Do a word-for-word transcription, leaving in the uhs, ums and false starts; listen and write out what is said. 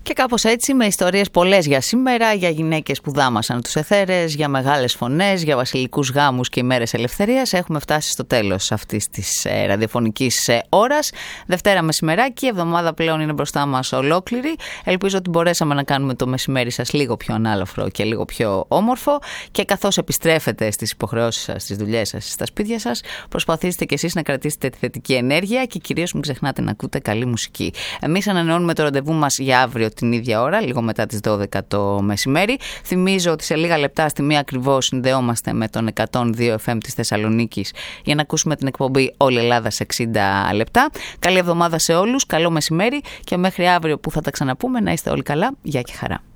Και κάπως έτσι, με ιστορίες πολλές για σήμερα, για γυναίκες που δάμασαν τους εθέρες, για μεγάλες φωνές, για βασιλικούς γάμους και ημέρες ελευθερίας, έχουμε φτάσει στο τέλος αυτής της ε, ραδιοφωνικής ε, ώρας. Δευτέρα μεσημεράκι, η εβδομάδα πλέον είναι μπροστά μας ολόκληρη. Ελπίζω ότι μπορέσαμε να κάνουμε το μεσημέρι σας λίγο πιο ανάλαφρο και λίγο πιο όμορφο. Και καθώς επιστρέφετε στις υποχρεώσεις σας, στις δουλειές σας, στα σπίτια σας, προσπαθήστε κι εσείς να κρατήσετε τη θετική ενέργεια και κυρίως μην ξεχνάτε να ακούτε καλή μουσική. Εμείς ανανεώνουμε το ραντεβού μας για αύριο την ίδια ώρα, λίγο μετά τις δώδεκα το μεσημέρι. Θυμίζω ότι σε λίγα λεπτά στη μία ακριβώς συνδεόμαστε με τον εκατόν δύο εφ εμ της Θεσσαλονίκης για να ακούσουμε την εκπομπή Όλη Ελλάδα σε εξήντα λεπτά. Καλή εβδομάδα σε όλους, καλό μεσημέρι και μέχρι αύριο που θα τα ξαναπούμε να είστε όλοι καλά. Γεια και χαρά.